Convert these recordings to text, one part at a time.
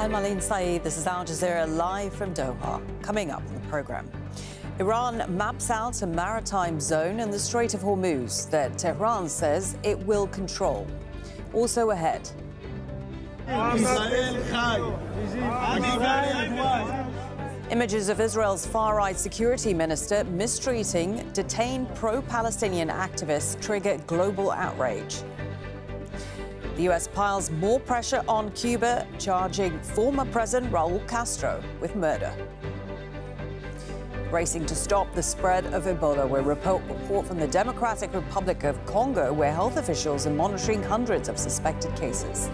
I'm Aline Saeed. This is Al Jazeera live from Doha. Coming up on the programme, Iran maps out a maritime zone in the Strait of Hormuz that Tehran says it will control. Also ahead, images of Israel's far-right security minister mistreating detained pro-Palestinian activists trigger global outrage. The U.S. piles more pressure on Cuba, charging former President Raul Castro with murder. Racing to stop the spread of Ebola, where report from the Democratic Republic of Congo, where health officials are monitoring hundreds of suspected cases.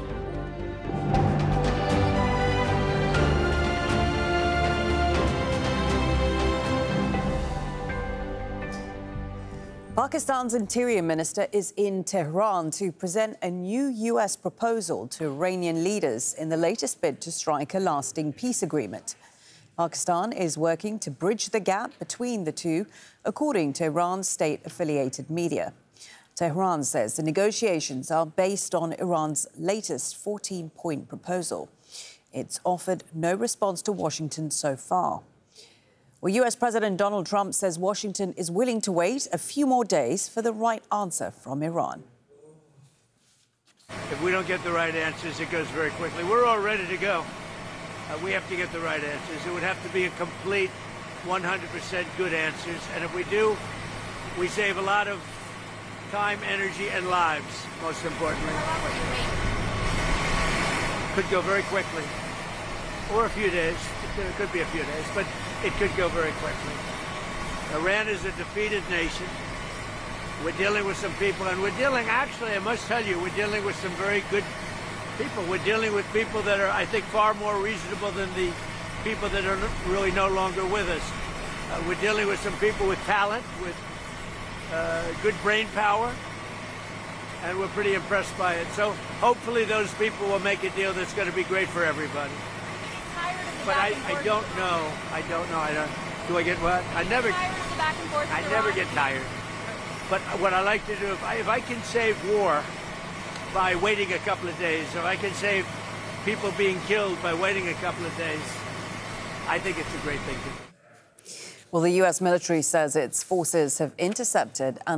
Pakistan's Interior Minister is in Tehran to present a new U.S. proposal to Iranian leaders in the latest bid to strike a lasting peace agreement. Pakistan is working to bridge the gap between the two, according to Iran's state-affiliated media. Tehran says the negotiations are based on Iran's latest 14-point proposal. It's offered no response to Washington so far. Well, U.S. President Donald Trump says Washington is willing to wait a few more days for the right answer from Iran. If we don't get the right answers, it goes very quickly. We're all ready to go. We have to get the right answers. It would have to be a complete 100% good answers. And if we do, we save a lot of time, energy, and lives, most importantly. Could go very quickly. Or a few days. It could be a few days, but it could go very quickly. Iran is a defeated nation. We're dealing with some people, and we're dealing, actually, I must tell you, we're dealing with some very good people. We're dealing with people that are, I think, far more reasonable than the people that are really no longer with us. We're dealing with some people with talent, with good brain power, and we're pretty impressed by it. So hopefully those people will make a deal that's going to be great for everybody. But I don't know. Do I get what? I never get tired. But what I like to do, if I can save war by waiting a couple of days, if I can save people being killed by waiting a couple of days, I think it's a great thing to do. Well, the U.S. military says its forces have intercepted